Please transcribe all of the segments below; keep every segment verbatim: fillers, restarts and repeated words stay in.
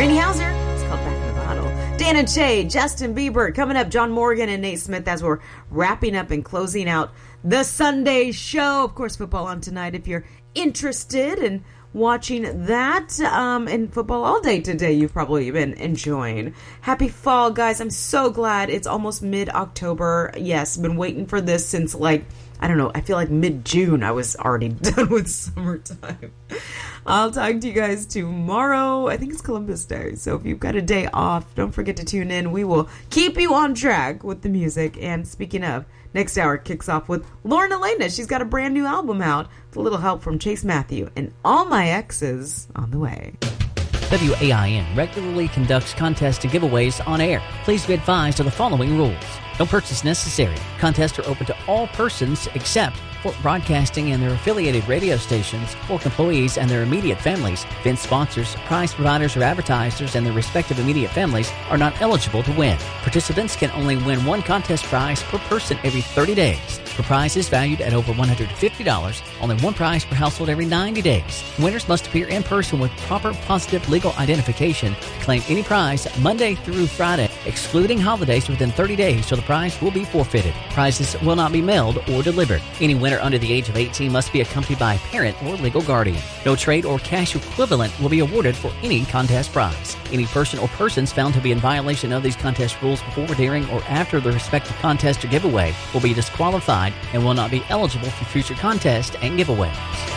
Rainy Hauser. It's called Back in the Bottle. Dan and Shay, Justin Bieber. Coming up, John Morgan and Nate Smith as we're wrapping up and closing out the Sunday show. Of course, football on tonight if you're interested in watching that. Um, and football all day today you've probably been enjoying. Happy fall, guys. I'm so glad it's almost mid-October. Yes, been waiting for this since like, I don't know, I feel like mid-June I was already done with summertime. I'll talk to you guys tomorrow. I think it's Columbus Day, so if you've got a day off, don't forget to tune in. We will keep you on track with the music. And speaking of, next hour kicks off with Lauren Elena. She's got a brand new album out with a little help from Chase Matthew and All My Exes on the way. W A I N regularly conducts contests and giveaways on air. Please be advised of the following rules. No purchase necessary. Contests are open to all persons except for broadcasting and their affiliated radio stations, work employees and their immediate families. Event sponsors, prize providers, or advertisers and their respective immediate families are not eligible to win. Participants can only win one contest prize per person every thirty days. For prizes valued at over one hundred fifty dollars, only one prize per household every ninety days. Winners must appear in person with proper positive legal identification to claim any prize Monday through Friday, excluding holidays within thirty days, so the prize will be forfeited. Prizes will not be mailed or delivered. Any winner under the age of eighteen must be accompanied by a parent or legal guardian. No trade or cash equivalent will be awarded for any contest prize. Any person or persons found to be in violation of these contest rules before, during, or after the respective contest or giveaway will be disqualified and will not be eligible for future contests and giveaways.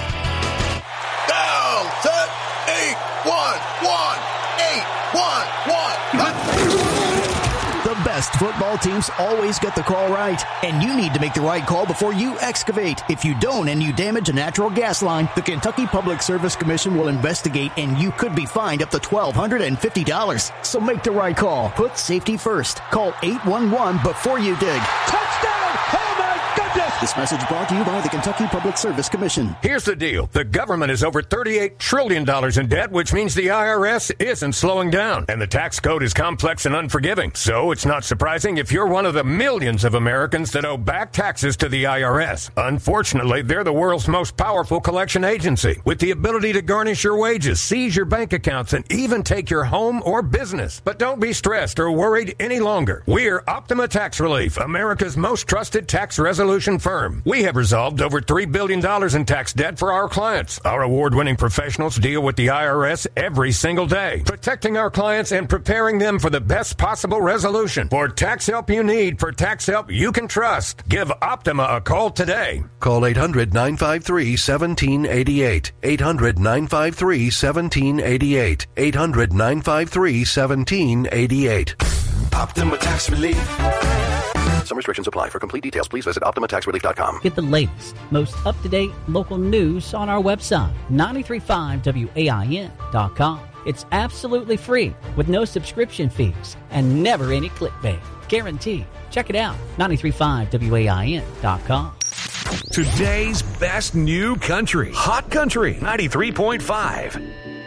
Down, set, eight, one, one, eight, one, one. The best football teams always get the call right, and you need to make the right call before you excavate. If you don't and you damage a natural gas line, the Kentucky Public Service Commission will investigate, and you could be fined up to twelve hundred fifty dollars. So make the right call. Put safety first. Call eight one one before you dig. Touchdown! Oh my goodness! This message brought to you by the Kentucky Public Service Commission. Here's the deal. The government is over thirty-eight trillion dollars in debt, which means the I R S isn't slowing down. And the tax code is complex and unforgiving. So it's not surprising if you're one of the millions of Americans that owe back taxes to the I R S. Unfortunately, they're the world's most powerful collection agency, with the ability to garnish your wages, seize your bank accounts, and even take your home or business. But don't be stressed or worried any longer. We're Optima Tax Relief, America's most trusted tax resolution firm. We have resolved over three billion dollars in tax debt for our clients. Our award-winning professionals deal with the I R S every single day, protecting our clients and preparing them for the best possible resolution. For tax help you need, for tax help you can trust, give Optima a call today. Call eight hundred, nine five three, one seven eight eight. eight hundred, nine five three, one seven eight eight. eight hundred, nine five three, one seven eight eight. Optima Tax Relief. Some restrictions apply. For complete details, please visit optima tax relief dot com. Get the latest, most up-to-date local news on our website, nine three five W A I N dot com. It's absolutely free with no subscription fees and never any clickbait. Guaranteed. Check it out, nine three five W A I N dot com. Today's best new country. Hot Country ninety-three point five.